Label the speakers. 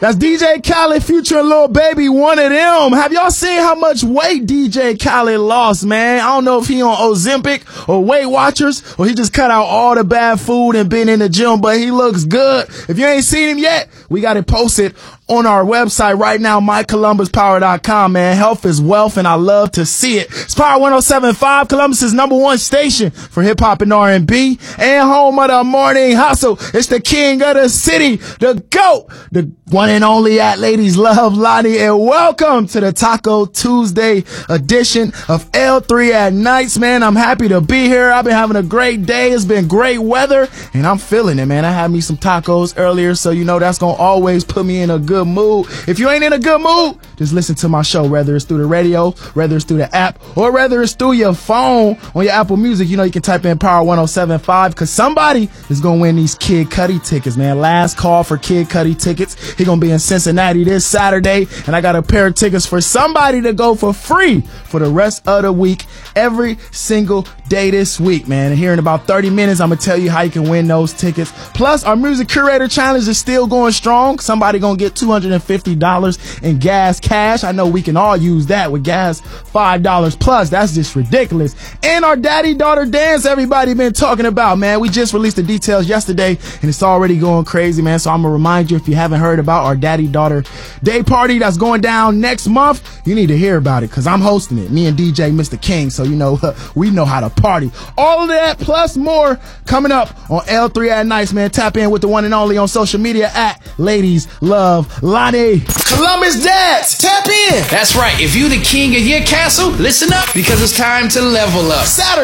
Speaker 1: That's DJ Khaled featuring Lil Baby, One of Them. Have y'all seen how much weight DJ Khaled lost, man? I don't know if he on Ozempic or Weight Watchers or he just cut out all the bad food and been in the gym, but he looks good. If you ain't seen him yet, we got it posted on our website right now, MyColumbusPower.com, man. Health is wealth, and I love to see it. It's Power 107.5, Columbus's #1 station for hip-hop and R&B, and home of the morning hustle. It's the king of the city, the GOAT, the one and only at Ladies Love Lonnie, and welcome to the Taco Tuesday edition of L3 at Nights, man. I'm happy to be here. I've been having a great day. It's been great weather, and I'm feeling it, man. I had me some tacos earlier, so you know that's going to always put me in a good mood. If you ain't in a good mood, just listen to my show, whether it's through the radio, whether it's through the app, or whether it's through your phone on your Apple Music. You know, you can type in Power 107.5 because somebody is going to win these Kid Cudi tickets, man. Last call for Kid Cudi tickets. He going to be in Cincinnati this Saturday, and I got a pair of tickets for somebody to go for free for the rest of the week, every single day this week, man. And here in about 30 minutes, I'm going to tell you how you can win those tickets. Plus, our Music Curator Challenge is still going strong. Somebody going to get $250 in gas cash. I know we can all use that with gas $5 plus. That's just ridiculous. And our daddy-daughter dance everybody been talking about, man. We just released the details yesterday, and it's already going crazy, man. So I'm going to remind you, if you haven't heard about our daddy-daughter day party that's going down next month, you need to hear about it because I'm hosting it. Me and DJ Mr. King. So, you know, we know how to party. All of that plus more coming up on L3 at Nights, man. Tap in with the one and only on social media at Ladies Love Lonnie. Columbus Dads, tap in.
Speaker 2: That's right. If you the king of your castle, listen up because it's time to level up.
Speaker 1: Saturday.